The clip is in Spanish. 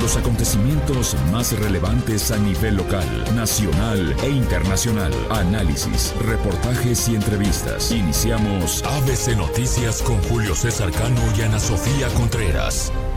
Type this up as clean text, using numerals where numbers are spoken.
Los acontecimientos más relevantes a nivel local, nacional e internacional. Análisis, reportajes y entrevistas. Iniciamos ABC Noticias con Julio César Cano y Ana Sofía Contreras.